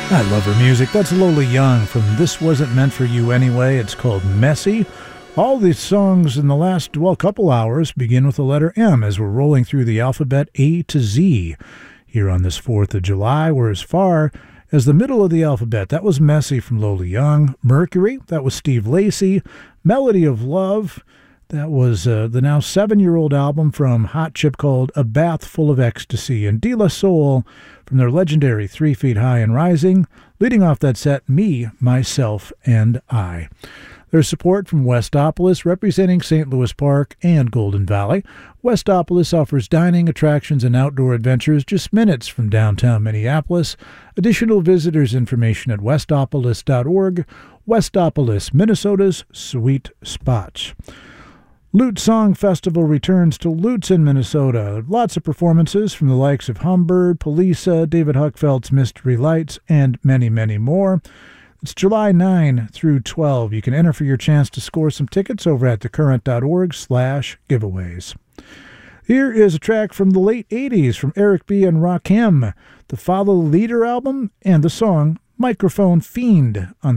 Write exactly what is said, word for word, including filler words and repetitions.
I love her music. That's Lola Young from This Wasn't Meant for You Anyway. It's called Messy. All these songs in the last, well, couple hours begin with the letter M as we're rolling through the alphabet A to Z. Here on this fourth of July, we're as far as the middle of the alphabet. That was Messy from Lola Young. Mercury, that was Steve Lacy. Melody of Love, that was uh, the now seven-year-old album from Hot Chip called A Bath Full of Ecstasy. And De La Soul from their legendary Three Feet High and Rising. Leading off that set, Me, Myself, and I. There's support from Westopolis, representing Saint Louis Park and Golden Valley. Westopolis offers dining, attractions, and outdoor adventures just minutes from downtown Minneapolis. Additional visitors information at westopolis dot org. Westopolis, Minnesota's sweet spot. Lute Song Festival returns to Lutz in Minnesota. Lots of performances from the likes of Humbird, Polisa, David Huckfeld's Mystery Lights, and many, many more. It's July ninth through twelfth. You can enter for your chance to score some tickets over at thecurrent dot org slash giveaways. Here is a track from the late eighties from Eric B. and Rakim, the Follow the Leader album, and the song Microphone Fiend on